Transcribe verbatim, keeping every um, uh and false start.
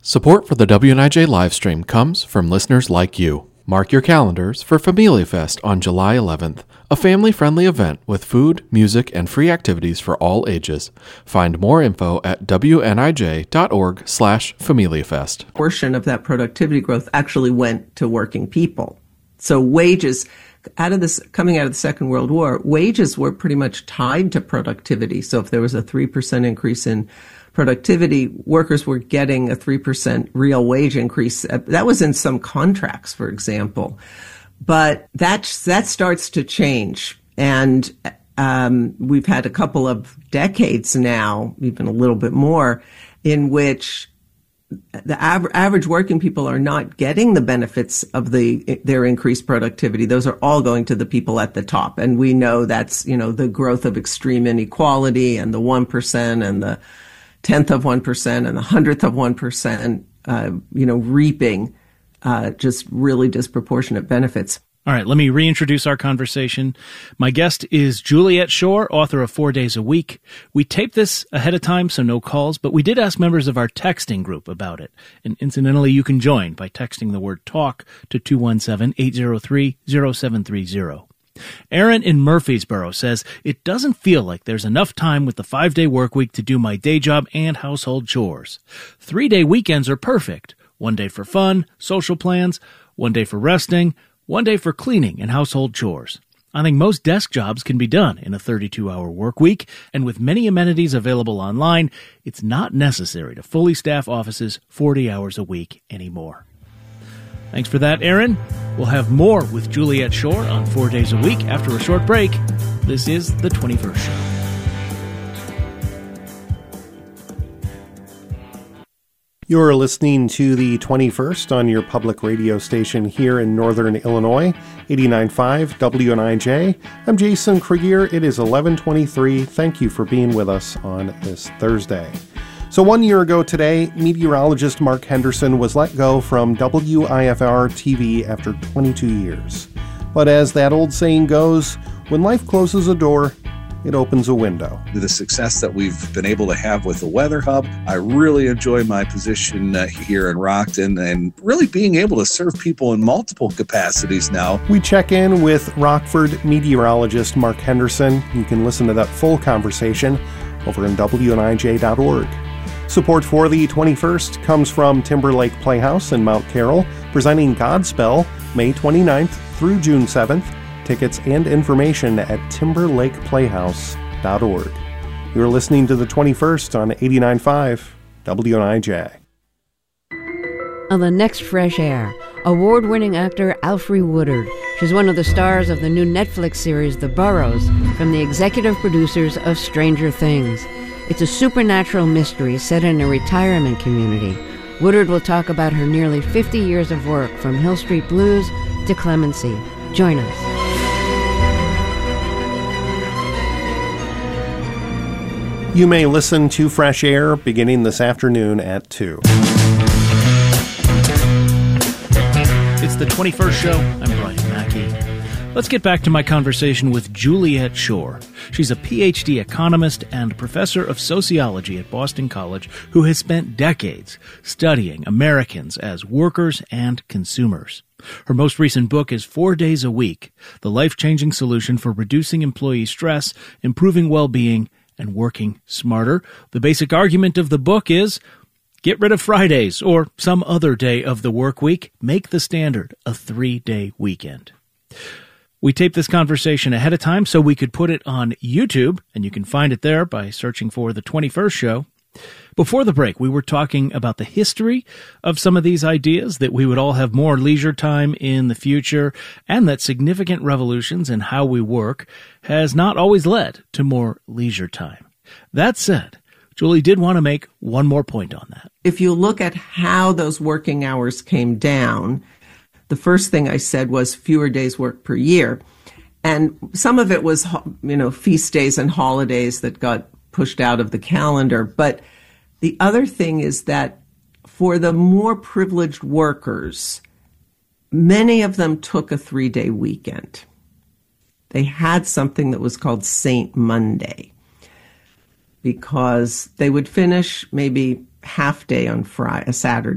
Support for the W N I J livestream comes from listeners like you. Mark your calendars for Familia Fest on July eleventh, a family-friendly event with food, music, and free activities for all ages. Find more info at W N I J dot org slash Familia Fest. A portion of that productivity growth actually went to working people. So wages, out of this, coming out of the Second World War, wages were pretty much tied to productivity. So if there was a three percent increase in productivity, workers were getting a three percent real wage increase. That was in some contracts, for example. But that, that starts to change. And um, we've had a couple of decades now, even a little bit more, in which the aver- average working people are not getting the benefits of the their increased productivity. Those are all going to the people at the top. And we know that's, you know, the growth of extreme inequality and the one percent and the tenth of one percent and the hundredth of one percent, uh, you know, reaping uh, just really disproportionate benefits. All right, let me reintroduce our conversation. My guest is Juliet Schor, author of Four Days a Week. We taped this ahead of time, so no calls, but we did ask members of our texting group about it. And incidentally, you can join by texting the word TALK to two one seven, eight zero three, zero seven three zero. Aaron in Murfreesboro says, it doesn't feel like there's enough time with the five-day work week to do my day job and household chores. Three-day weekends are perfect. One day for fun, social plans, one day for resting, one day for cleaning and household chores. I think most desk jobs can be done in a thirty-two hour work week, and with many amenities available online, it's not necessary to fully staff offices forty hours a week anymore. Thanks for that, Aaron. We'll have more with Juliet Schor on Four Days a Week after a short break. This is The twenty-first Show. You're listening to The twenty-first on your public radio station here in Northern Illinois, eighty-nine point five W N I J. I'm Jason Krieger. It is eleven twenty-three. Thank you for being with us on this Thursday. So one year ago today, meteorologist Mark Henderson was let go from W I F R T V after twenty-two years. But as that old saying goes, when life closes a door, it opens a window. The success that we've been able to have with the Weather Hub, I really enjoy my position uh, here in Rockton and really being able to serve people in multiple capacities now. We check in with Rockford meteorologist Mark Henderson. You can listen to that full conversation over in W N I J dot org. Support for The twenty-first comes from Timberlake Playhouse in Mount Carroll, presenting Godspell May twenty-ninth through June seventh. Tickets and information at timberlake playhouse dot org. You're listening to The twenty-first on eighty-nine point five W N I J. On the next Fresh Air, award-winning actor Alfre Woodard. She's one of the stars of the new Netflix series The Burrows, from the executive producers of Stranger Things. It's a supernatural mystery set in a retirement community. Woodard will talk about her nearly fifty years of work, from Hill Street Blues to Clemency. Join us. You may listen to Fresh Air beginning this afternoon at two. It's The twenty-first Show. I'm Brian Mackey. Let's get back to my conversation with Juliet Schor. She's a P H D economist and professor of sociology at Boston College who has spent decades studying Americans as workers and consumers. Her most recent book is Four Days a Week, the life-changing solution for reducing employee stress, improving well-being, and working smarter. The basic argument of the book is, get rid of Fridays or some other day of the work week. Make the standard a three-day weekend. We taped this conversation ahead of time so we could put it on YouTube, and you can find it there by searching for The twenty-first Show. Before the break, we were talking about the history of some of these ideas, that we would all have more leisure time in the future, and that significant revolutions in how we work has not always led to more leisure time. That said, Julie did want to make one more point on that. If you look at how those working hours came down, the first thing I said was fewer days work per year. And some of it was, you know, feast days and holidays that got pushed out of the calendar. But the other thing is that for the more privileged workers, many of them took a three-day weekend. They had something that was called Saint Monday, because they would finish maybe half day on Friday, a Saturday,